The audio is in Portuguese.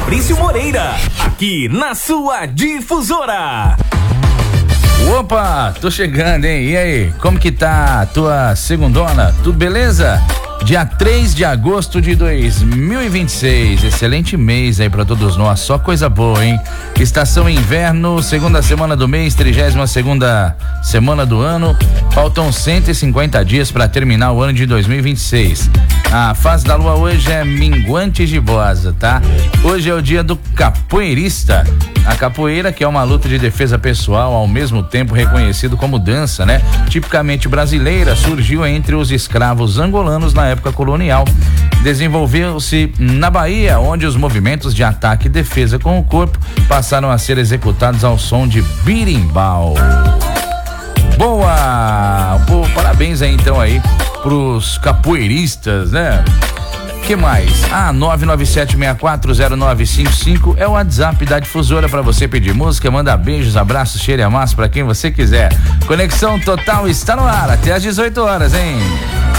Fabrício Moreira, aqui na sua Difusora. Opa, tô chegando, hein? E aí, como que tá a tua segundona? Tudo beleza? Dia 3 de agosto de 2026, excelente mês aí pra todos nós, só coisa boa, hein? Estação inverno, segunda semana do mês, 32ª semana do ano, faltam 150 dias pra terminar o ano de 2026. A fase da lua hoje é minguante e gibosa, tá? Hoje é o dia do capoeirista. A capoeira, que é uma luta de defesa pessoal, ao mesmo tempo reconhecido como dança, né? Tipicamente brasileira, surgiu entre os escravos angolanos na época colonial. Desenvolveu-se na Bahia, onde os movimentos de ataque e defesa com o corpo passaram a ser executados ao som de birimbau. Boa! Pô, parabéns aí então aí pros capoeiristas, né? Que mais? 997640955 é o WhatsApp da Difusora pra você pedir música, manda beijos, abraços, cheiro e amasso pra quem você quiser. Conexão Total está no ar até às 18 horas, hein?